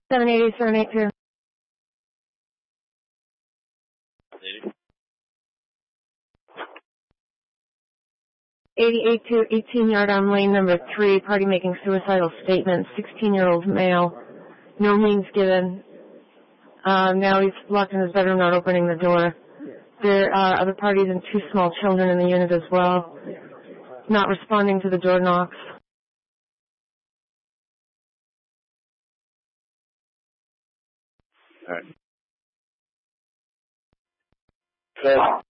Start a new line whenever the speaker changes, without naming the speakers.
780-782. 8082, 18-yard on lane number 3, party making suicidal statement, 16-year-old male, no means given. Now he's locked in his bedroom, not opening the door. There are other parties and 2 small children in the unit as well, not responding to the door knocks.
All right.